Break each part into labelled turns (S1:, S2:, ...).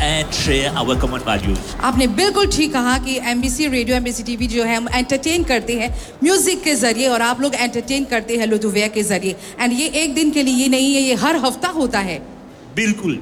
S1: and share our common values.
S2: आपने बिल्कुल ठीक कहा कि एमबीसी रेडियो एमबीसी टीवी जो है हम एंटरटेन करते हैं म्यूजिक के जरिए और आप लोग एंटरटेन करते हैं लुदुविया के जरिए एंड ये एक दिन के लिए नहीं है, ये हर हफ्ता होता है.
S1: बिल्कुल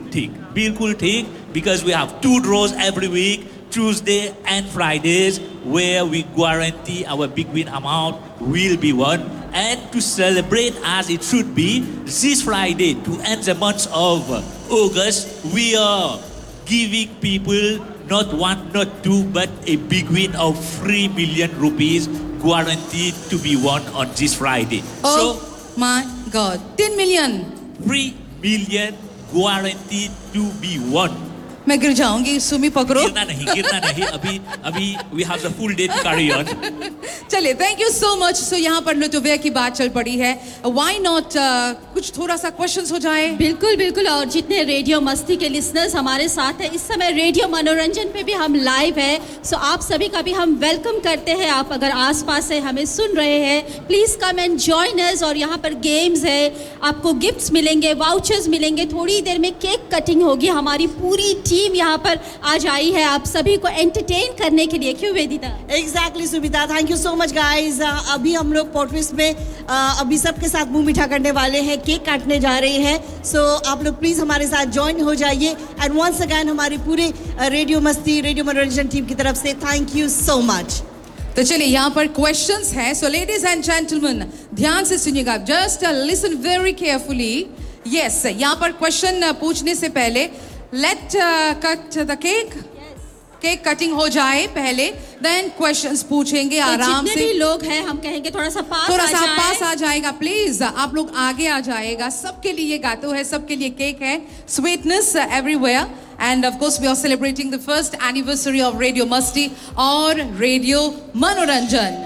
S1: ठीक because we have 2 draws every week, Tuesday and Fridays, where we guarantee our big win amount will be won. And to celebrate as it should be, this Friday, to end the month of August, we are giving people not 1, not 2, but a big win of 3 million rupees guaranteed to be won on this Friday.
S2: Oh my God, 10 million.
S1: 3 million guaranteed to be won.
S2: मैं गिर जाऊंगी, सुमी पकड़ो.
S1: गिरना नहीं. अभी we have the full day to carry on.
S2: चलिए, thank you so much. So यहाँ पर लुदुविया की बात चल पड़ी है. Why not कुछ थोड़ा सा questions हो जाए?
S3: बिल्कुल और जितने रेडियो मस्ती के लिसनर्स हमारे साथ हैं इस समय रेडियो मनोरंजन पे भी हम लाइव है. सो आप सभी का भी हम वेलकम करते हैं. आप अगर आसपास से हमें सुन रहे हैं please come and join us. और यहाँ पर गेम्स है, आपको गिफ्ट्स मिलेंगे, वाउचर्स मिलेंगे. थोड़ी देर में केक कटिंग होगी. हमारी पूरी टीम यहाँ पर आज आई है आप सभी को एंटरटेन करने के लिए. क्यों वेदिता?
S4: Exactly Sumita, thank you so much guys. अभी हम लोग पोर्ट्रेस में अभी सबके साथ मुंह मीठा करने वाले हैं, केक काटने जा रहे हैं. सो आप लोग प्लीज हमारे साथ ज्वाइन हो जाइए. एंड वंस अगेन हमारी पूरे रेडियो मस्ती रेडियो मनोरंजन टीम की तरफ से थैंक यू सो मच.
S2: तो चलिए यहाँ पर क्वेश्चंस हैं. सो लेडीज एंड जेंटलमैन ध्यान से सुनिएगा, just listen very carefully. Yes, यहाँ पर क्वेश्चन पूछने से पहले late cut the cake. Cake cutting हो जाए पहले, देन क्वेश्चंस पूछेंगे आराम से.
S3: जितने भी लोग हैं हम कहेंगे थोड़ा सा पास
S2: आ जाएगा प्लीज. आप लोग आगे आ जाएगा. सबके लिए गातो है, सबके लिए केक है. Sweetness everywhere. And of course we are celebrating the first anniversary of Radio Masti और Radio Manoranjan.